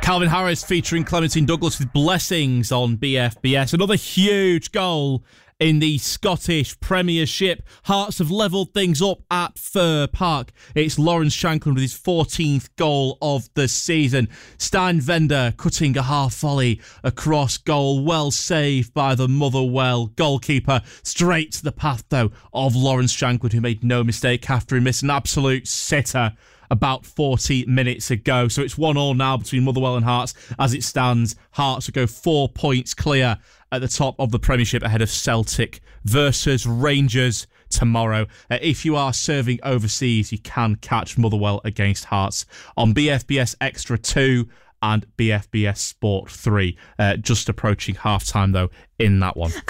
Calvin Harris featuring Clementine Douglas with Blessings on BFBS. Another huge goal in the Scottish Premiership. Hearts have levelled things up at Fir Park. It's Lawrence Shankland with his 14th goal of the season. Stein Vender cutting a half volley across goal. Well saved by the Motherwell goalkeeper. Straight to the path, though, of Lawrence Shankland, who made no mistake after he missed an absolute sitter about 40 minutes ago. So it's 1-1 now between Motherwell and Hearts. As it stands, Hearts will go 4 points clear at the top of the Premiership ahead of Celtic versus Rangers tomorrow. If you are serving overseas, you can catch Motherwell against Hearts on BFBS Extra 2 and BFBS Sport 3. Just approaching half-time, though, in that one.